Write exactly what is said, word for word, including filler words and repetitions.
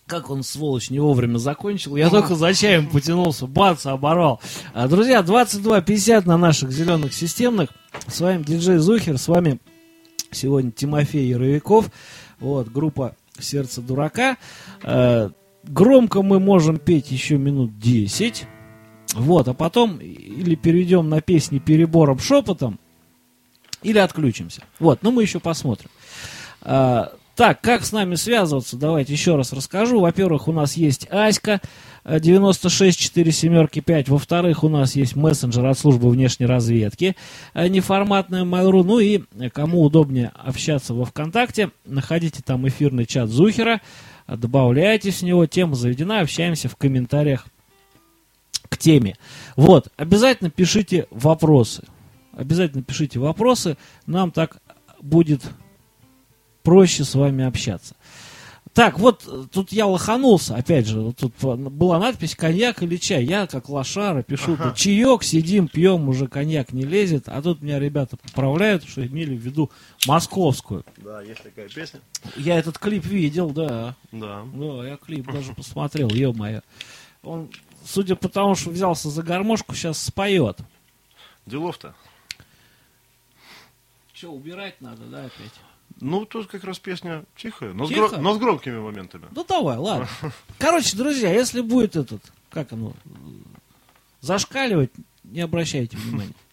Как он, сволочь, не вовремя закончил. Я только за чаем потянулся, бац, оборвал. А, друзья, двадцать два пятьдесят на наших зеленых системных. С вами диджей Зухер, с вами сегодня Тимофей Яровиков. Вот, группа «Сердце дурака». А, громко мы можем петь еще минут десять. Вот, а потом или перейдем на песни перебором шепотом, или отключимся. Вот, но мы еще посмотрим. А, Так, как с нами связываться, давайте еще раз расскажу. Во-первых, у нас есть Аська девяносто шесть четыре семь пять. Во-вторых, у нас есть мессенджер от службы внешней разведки, неформатная Mail.ru. Ну и кому удобнее общаться во ВКонтакте, находите там эфирный чат Зухера, добавляйтесь в него, тема заведена, общаемся в комментариях к теме. Вот, обязательно пишите вопросы. Обязательно пишите вопросы, нам так будет проще с вами общаться. Так, вот тут я лоханулся, опять же, вот тут была надпись «коньяк или чай». Я, как лошара, пишу ага. чаек, сидим, пьем, уже коньяк не лезет. А тут меня ребята поправляют, что имели в виду московскую. Да, есть такая песня. Я этот клип видел, да. Да. Да, я клип даже посмотрел, ё-моё. Он, судя по тому, что взялся за гармошку, сейчас споет. Делов-то. Что, убирать надо, да, опять? Ну, тут как раз песня тихая, но, Тихо? С, гро... но с громкими моментами. Ну, давай, ладно. Короче, друзья, если будет этот, как оно, зашкаливать, не обращайте внимания.